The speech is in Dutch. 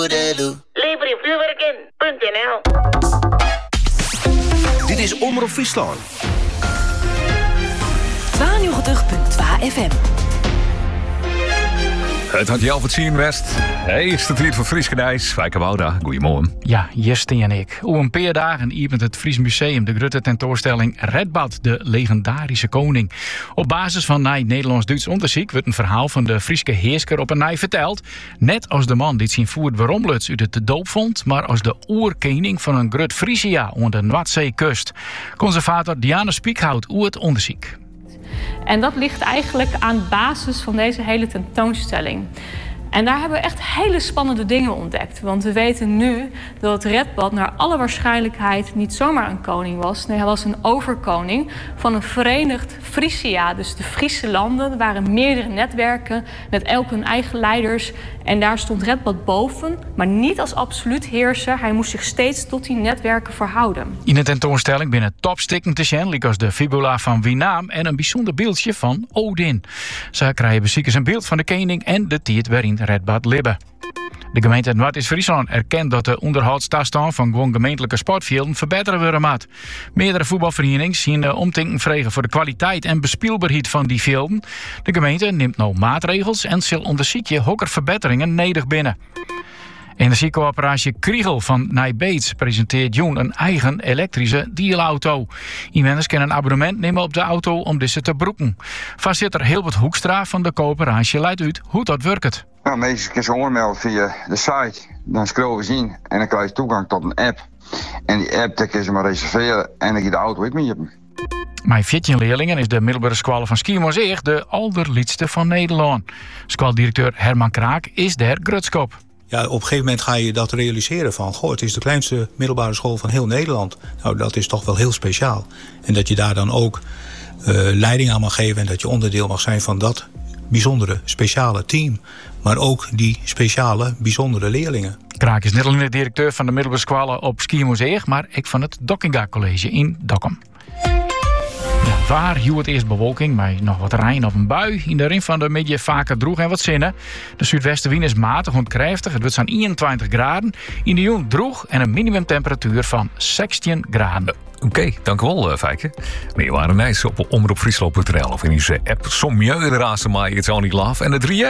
Lever je vuurwerk in.nl. Dit is Omroep Friesland. 92.2 FM. Het had je al wat zien, West. Hey, is het weer van Fries Gedijs. Fijke Wouda, goeiemorgen. Ja, Jeste en ik. Om een paar dagen opent het Fries Museum de grote tentoonstelling Redbad, de legendarische koning. Op basis van Nederlands-Duits onderzoek wordt een verhaal van de Frieske heersker op een nij verteld. Net als de man die zijn voert Beromluts uit het doop vond, maar als de oerkoning van een grut Friesia onder de Noordzeekust. Conservator Diana Spiekhout oer het onderzoek. En dat ligt eigenlijk aan basis van deze hele tentoonstelling. En daar hebben we echt hele spannende dingen ontdekt. Want we weten nu dat Redbad naar alle waarschijnlijkheid niet zomaar een koning was. Nee, hij was een overkoning van een verenigd Friesia. Dus de Friese landen. Er waren meerdere netwerken met elk hun eigen leiders. En daar stond Redbad boven, maar niet als absoluut heerser. Hij moest zich steeds tot die netwerken verhouden. In de tentoonstelling binnen topstikken te zien, liek als de fibula van Winaam en een bijzonder beeldje van Odin. Ze krijgen bezoekers een beeld van de koning en de tijd waarin Redbad libbe. De gemeente Noord-Friesland erkent dat de onderhoudstoestand van gewoon gemeentelijke sportvelden verbeteren worden moet. Meerdere voetbalverenigingen zien omdenken vregen voor de kwaliteit en bespielbaarheid van die velden. De gemeente neemt nou maatregels en zal onderzoeken hokker verbeteringen nedig binnen. Energiecoöperatie Kriegel van Nijbeets presenteert Joen een eigen elektrische deelauto. Inwoners kunnen een abonnement nemen op de auto om deze te broeken. Voorzitter Hilbert Hoekstra van de coöperatie leidt uit hoe dat werkt. Nou, meestal kun je aanmelden via de site. Dan scrollen ze in en dan krijg je toegang tot een app. En die app kun je maar reserveren en dan ga je de auto ook mee. Mijn 14 leerlingen is de middelbare school van Schiermonnikoog de allerliedste van Nederland. Schooldirecteur Herman Kraak is der grutskop. Ja, op een gegeven moment ga je dat realiseren van... het is de kleinste middelbare school van heel Nederland. Nou, dat is toch wel heel speciaal. En dat je daar dan ook leiding aan mag geven... en dat je onderdeel mag zijn van dat bijzondere, speciale team. Maar ook die speciale, bijzondere leerlingen. Kraak is niet alleen de directeur van de middelbare school op Schiermonnikoog... maar ook van het Dokkinga College in Dokkum. Waar hield het eerst bewolking, met nog wat regn of een bui. In de ring van de middag vaker droeg en wat zinnen. De zuidwestenwind is matig en krachtig. Het wordt zo'n 21 graden. In de jong droeg en een minimumtemperatuur van 16 graden. Oké, dank u wel, Fijke. Meer waren nice op omroepfriesland.nl of in onze app. Som je de razen maar het al niet laf en het 3